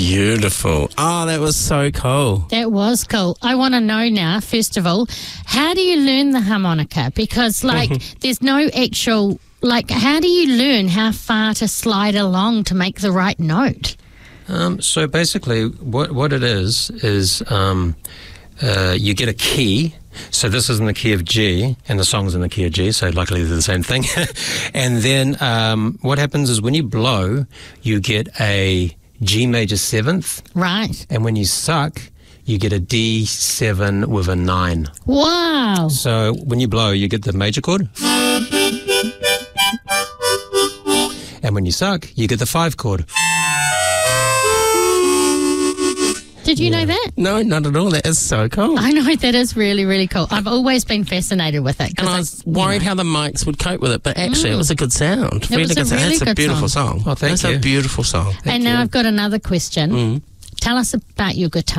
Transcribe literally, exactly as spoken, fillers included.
Beautiful. Oh, that was so cool. That was cool. I want to know now, first of all, how do you learn the harmonica? Because, like, there's no actual, like, how do you learn how far to slide along to make the right note? Um, so basically, what what it is is um, uh, you get a key. So this is in the key of G, and the song's in the key of G, so luckily they're the same thing. And then um, what happens is when you blow, you get a G major seventh. Right. And when you suck, you get a D seven with a nine. Wow. So when you blow, you get the major chord. And when you suck, you get the five chord. Did you yeah. know that? No, not at all. That is so cool. I know, that is really, really cool. I've always been fascinated with it. And I was I, worried know. how the mics would cope with it, but actually mm. it was a good sound. It really was good a really It's good a beautiful song. song. Oh, thank it's you. It's a beautiful song. Thank and you. Now I've got another question. Mm. Tell us about your guitar.